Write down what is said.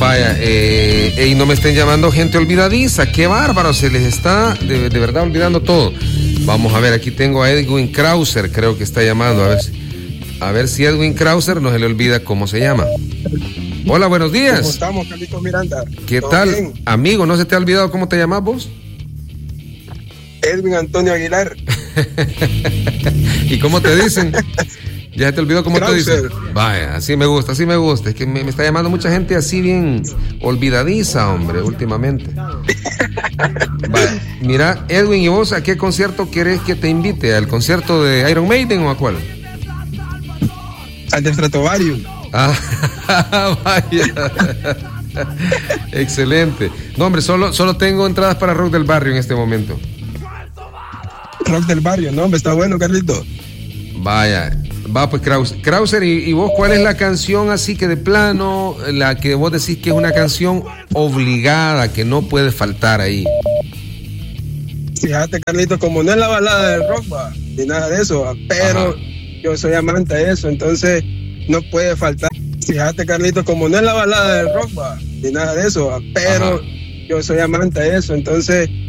Vaya, y no me estén llamando gente olvidadiza, qué bárbaro, se les está de verdad olvidando todo. Vamos a ver, aquí tengo a Edwin Krauser, creo que está llamando, a ver si Edwin Krauser no se le olvida cómo se llama. Hola, buenos días. ¿Cómo estamos, Carlitos Miranda? ¿Qué tal? Bien? Amigo, ¿no se te ha olvidado cómo te llamas vos? Edwin Antonio Aguilar. ¿Y cómo te dicen? ¿Ya te olvidó cómo Krauser. te dicen? Vaya, así me gusta. Es que me está llamando mucha gente así bien olvidadiza, hombre, últimamente. Vaya, mira, Edwin, ¿y vos a qué concierto querés que te invite? ¿Al concierto de Iron Maiden o a cuál? Al de Stratovarius. Ah, vaya. Excelente. No, hombre, solo tengo entradas para Rock del Barrio en este momento. Rock del Barrio, no, hombre, está bueno, Carlito. Vaya, va pues Krauser, ¿y vos cuál es la canción así que de plano, la que vos decís que es una canción obligada, que no puede faltar ahí? Fíjate, Carlito, como no es la balada del rock, ni nada de eso, pero yo soy amante de eso, entonces no puede faltar. Fíjate, Carlito, como no es la balada del rock, ni nada de eso, pero yo soy amante de eso, entonces